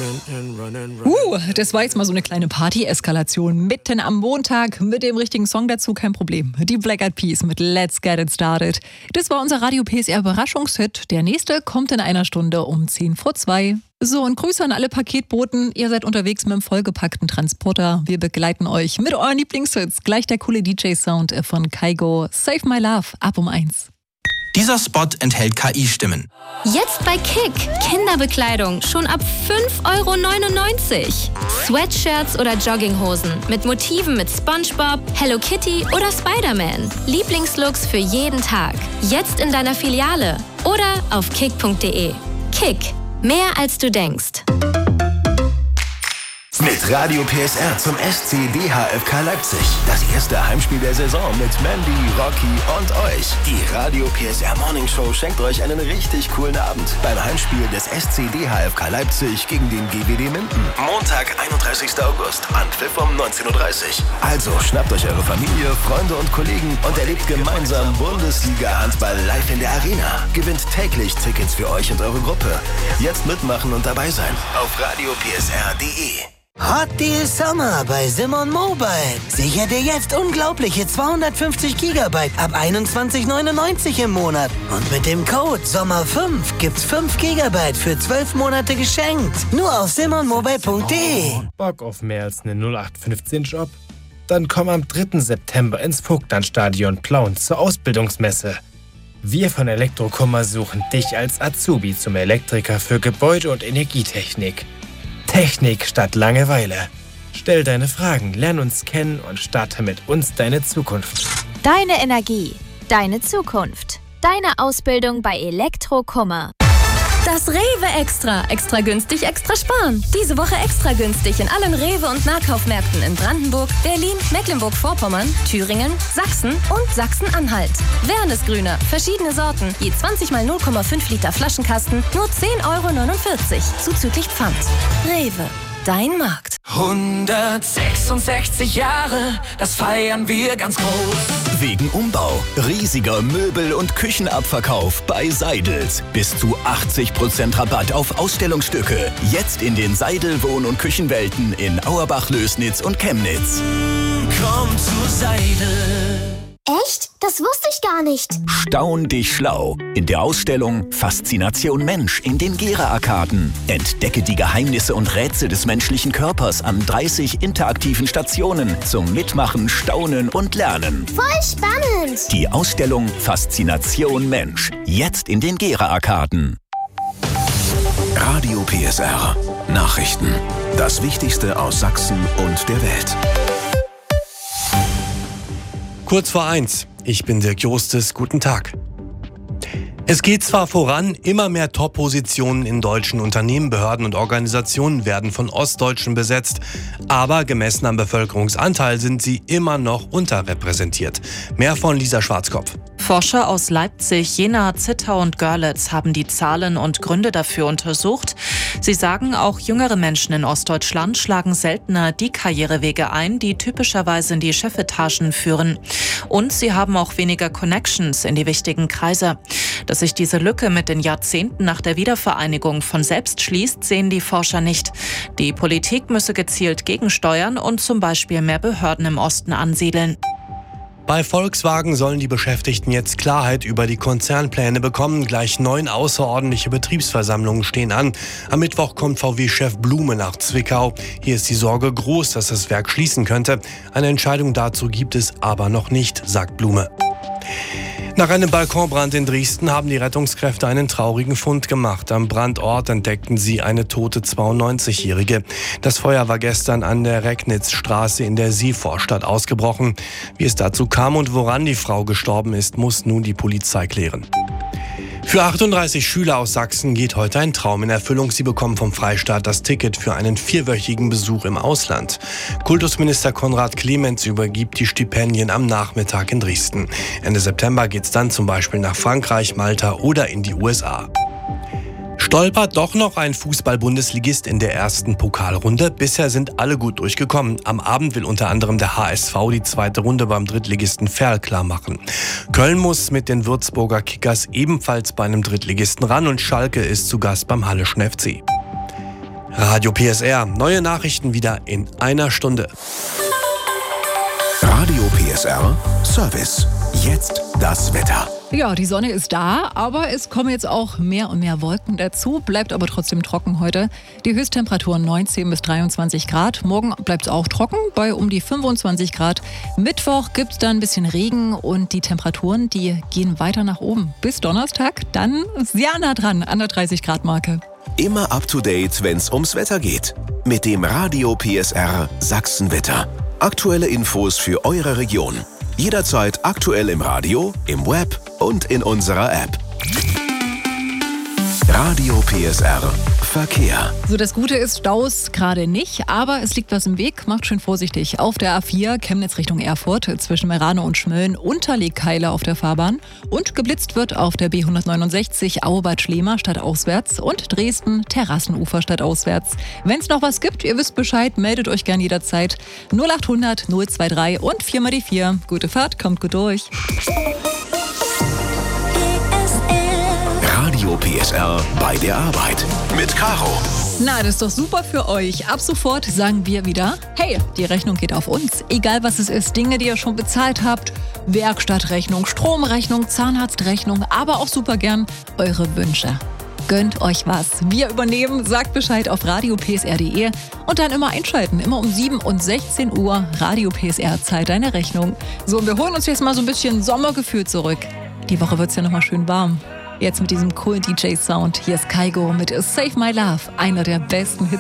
Das war jetzt mal so eine kleine Party-Eskalation mitten am Montag mit dem richtigen Song dazu, kein Problem. Die Black Eyed Peas mit Let's Get It Started. Das war unser Radio PSR Überraschungshit. Der nächste kommt in einer Stunde um 1:10 vor 2. So, und Grüße an alle Paketboten. Ihr seid unterwegs mit einem vollgepackten Transporter. Wir begleiten euch mit euren Lieblingshits. Gleich der coole DJ-Sound von Kygo. Save My Love ab um 1. Dieser Spot enthält KI-Stimmen. Jetzt bei Kick. Kinderbekleidung schon ab 5,99 €. Sweatshirts oder Jogginghosen mit Motiven mit SpongeBob, Hello Kitty oder Spider-Man. Lieblingslooks für jeden Tag. Jetzt in deiner Filiale oder auf kick.de. Kick. Mehr als du denkst. Mit Radio PSR zum SC DHFK Leipzig. Das erste Heimspiel der Saison mit Mandy, Rocky und euch. Die Radio PSR Morning Show schenkt euch einen richtig coolen Abend beim Heimspiel des SC DHFK Leipzig gegen den GWD Minden. Montag, 31. August, Anpfiff um 19:30 Uhr. Also schnappt euch eure Familie, Freunde und Kollegen und erlebt gemeinsam Bundesliga-Handball live in der Arena. Gewinnt täglich Tickets für euch und eure Gruppe. Jetzt mitmachen und dabei sein auf radiopsr.de. Hot Deal Summer bei Simon Mobile. Sicher dir jetzt unglaubliche 250 GB ab 21,99 € im Monat. Und mit dem Code SOMMER5 gibt's 5 GB für 12 Monate geschenkt. Nur auf simonmobile.de. Bock auf mehr als einen 0815-Job? Dann komm am 3. September ins Vogtlandstadion Plauen zur Ausbildungsmesse. Wir von Elektrokummer suchen dich als Azubi zum Elektriker für Gebäude- und Energietechnik. Technik statt Langeweile. Stell deine Fragen, lern uns kennen und starte mit uns deine Zukunft. Deine Energie, deine Zukunft. Deine Ausbildung bei Elektrokummer. Das Rewe Extra. Extra günstig, extra sparen. Diese Woche extra günstig in allen Rewe- und Nahkaufmärkten in Brandenburg, Berlin, Mecklenburg-Vorpommern, Thüringen, Sachsen und Sachsen-Anhalt. Wernesgrüner, verschiedene Sorten, je 20 mal 0,5 Liter Flaschenkasten, nur 10,49 € zuzüglich Pfand. Rewe, dein Markt. 166 Jahre, das feiern wir ganz groß. Wegen Umbau. Riesiger Möbel- und Küchenabverkauf bei Seidels. Bis zu 80% Rabatt auf Ausstellungsstücke. Jetzt in den Seidel Wohn- und Küchenwelten in Auerbach, Lößnitz und Chemnitz. Komm zu Seidel. Echt? Das wusste ich gar nicht. Staun dich schlau. In der Ausstellung Faszination Mensch in den Gera-Arkaden. Entdecke die Geheimnisse und Rätsel des menschlichen Körpers an 30 interaktiven Stationen zum Mitmachen, Staunen und Lernen. Voll spannend. Die Ausstellung Faszination Mensch. Jetzt in den Gera-Arkaden. Radio PSR. Nachrichten. Das Wichtigste aus Sachsen und der Welt. Kurz vor 1. Ich bin Dirk Jostes. Guten Tag. Es geht zwar voran, immer mehr Top-Positionen in deutschen Unternehmen, Behörden und Organisationen werden von Ostdeutschen besetzt, aber gemessen am Bevölkerungsanteil sind sie immer noch unterrepräsentiert. Mehr von Lisa Schwarzkopf. Forscher aus Leipzig, Jena, Zittau und Görlitz haben die Zahlen und Gründe dafür untersucht. Sie sagen, auch jüngere Menschen in Ostdeutschland schlagen seltener die Karrierewege ein, die typischerweise in die Chefetagen führen. Und sie haben auch weniger Connections in die wichtigen Kreise. Dass sich diese Lücke mit den Jahrzehnten nach der Wiedervereinigung von selbst schließt, sehen die Forscher nicht. Die Politik müsse gezielt gegensteuern und zum Beispiel mehr Behörden im Osten ansiedeln. Bei Volkswagen sollen die Beschäftigten jetzt Klarheit über die Konzernpläne bekommen. Gleich 9 außerordentliche Betriebsversammlungen stehen an. Am Mittwoch kommt VW-Chef Blume nach Zwickau. Hier ist die Sorge groß, dass das Werk schließen könnte. Eine Entscheidung dazu gibt es aber noch nicht, sagt Blume. Nach einem Balkonbrand in Dresden haben die Rettungskräfte einen traurigen Fund gemacht. Am Brandort entdeckten sie eine tote 92-Jährige. Das Feuer war gestern an der Recknitzstraße in der Seevorstadt ausgebrochen. Wie es dazu kam und woran die Frau gestorben ist, muss nun die Polizei klären. Für 38 Schüler aus Sachsen geht heute ein Traum in Erfüllung. Sie bekommen vom Freistaat das Ticket für einen 4-wöchigen Besuch im Ausland. Kultusminister Konrad Clemens übergibt die Stipendien am Nachmittag in Dresden. Ende September geht's dann zum Beispiel nach Frankreich, Malta oder in die USA. Stolpert doch noch ein Fußball-Bundesligist in der ersten Pokalrunde. Bisher sind alle gut durchgekommen. Am Abend will unter anderem der HSV die zweite Runde beim Drittligisten Verl klar machen. Köln muss mit den Würzburger Kickers ebenfalls bei einem Drittligisten ran und Schalke ist zu Gast beim Halleschen FC. Radio PSR, neue Nachrichten wieder in einer Stunde. Radio PSR Service. Jetzt das Wetter. Ja, die Sonne ist da, aber es kommen jetzt auch mehr und mehr Wolken dazu, bleibt aber trotzdem trocken heute. Die Höchsttemperaturen 19 bis 23 Grad. Morgen bleibt es auch trocken bei um die 25 Grad. Mittwoch gibt es dann ein bisschen Regen und die Temperaturen, die gehen weiter nach oben. Bis Donnerstag dann sehr nah dran an der 30 Grad Marke. Immer up to date, wenn es ums Wetter geht. Mit dem Radio PSR Sachsenwetter. Aktuelle Infos für eure Region. Jederzeit aktuell im Radio, im Web und in unserer App. Radio PSR Verkehr. So, das Gute ist, Staus gerade nicht, aber es liegt was im Weg. Macht schön vorsichtig. Auf der A4 Chemnitz Richtung Erfurt zwischen Merano und Schmölln Unterlegkeile auf der Fahrbahn und geblitzt wird auf der B169 Auebad Schlema stadtauswärts und Dresden Terrassenufer stadtauswärts. Wenn es noch was gibt, ihr wisst Bescheid, meldet euch gern jederzeit 0800 023 und 4 mal die 4. Gute Fahrt, kommt gut durch. Radio PSR bei der Arbeit mit Caro. Na, das ist doch super für euch. Ab sofort sagen wir wieder, hey, die Rechnung geht auf uns. Egal was es ist, Dinge, die ihr schon bezahlt habt, Werkstattrechnung, Stromrechnung, Zahnarztrechnung, aber auch super gern eure Wünsche. Gönnt euch was. Wir übernehmen, sagt Bescheid auf radiopsr.de und dann immer einschalten. Immer um 7 und 16 Uhr. Radio PSR zahlt deine Rechnung. So, und wir holen uns jetzt mal so ein bisschen Sommergefühl zurück. Die Woche wird's ja nochmal schön warm. Jetzt mit diesem coolen DJ-Sound. Hier ist Kygo mit Save My Love, einer der besten Hits.